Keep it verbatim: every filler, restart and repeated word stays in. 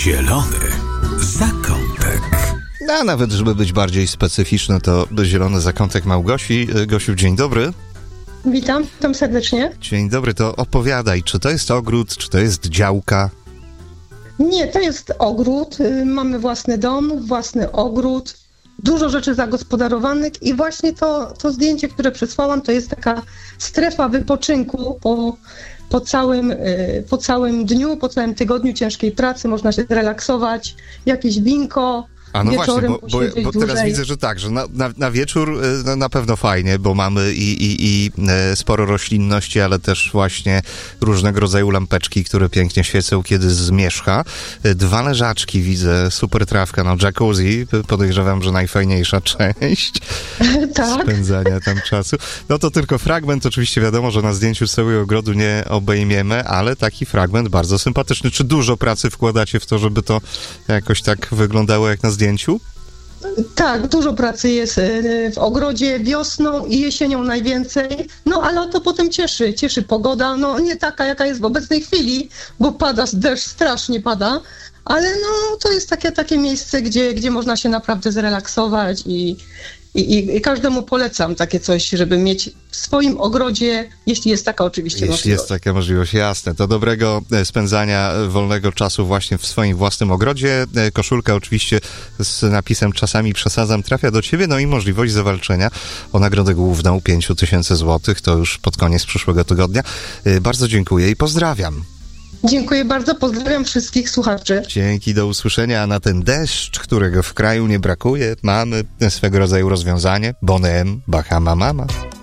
Zielony zakątek. A nawet, żeby być bardziej specyficzny, to zielony zakątek Małgosi. Gosiu, dzień dobry. Witam, witam serdecznie. Dzień dobry, to opowiadaj, czy to jest ogród, czy to jest działka? Nie, to jest ogród. Mamy własny dom, własny ogród. Dużo rzeczy zagospodarowanych i właśnie to, to zdjęcie, które przesłałam, to jest taka strefa wypoczynku po, po, całym, po całym dniu, po całym tygodniu ciężkiej pracy. Można się zrelaksować, jakieś winko. A no właśnie, bo, bo, bo teraz dłużej. widzę, że tak, że na, na, na wieczór no, na pewno fajnie, bo mamy i, i, i sporo roślinności, ale też właśnie różnego rodzaju lampeczki, które pięknie świecą, kiedy zmierzcha. Dwa leżaczki widzę, super trawka, no jacuzzi, podejrzewam, że najfajniejsza część tak. spędzania tam czasu. No to tylko fragment, oczywiście wiadomo, że na zdjęciu całego ogrodu nie obejmiemy, ale taki fragment bardzo sympatyczny. Czy dużo pracy wkładacie w to, żeby to jakoś tak wyglądało jak na zdjęciu? Tak, dużo pracy jest w ogrodzie wiosną i jesienią najwięcej, no ale to potem cieszy, cieszy pogoda, no nie taka jaka jest w obecnej chwili, bo pada deszcz, strasznie pada, ale no to jest takie, takie miejsce, gdzie, gdzie można się naprawdę zrelaksować i, i, i każdemu polecam takie coś, żeby mieć w swoim ogrodzie, jeśli jest taka oczywiście jeśli możliwość. Jeśli jest taka możliwość, jasne. To dobrego spędzania wolnego czasu właśnie w swoim własnym ogrodzie. Koszulka oczywiście z napisem "czasami przesadzam" trafia do ciebie, no i możliwość zawalczenia o nagrodę główną pięć tysięcy złotych, to już pod koniec przyszłego tygodnia. Bardzo dziękuję i pozdrawiam. Dziękuję bardzo, pozdrawiam wszystkich słuchaczy. Dzięki, do usłyszenia. A na ten deszcz, którego w kraju nie brakuje, mamy swego rodzaju rozwiązanie. Bonem, Bahama Mama.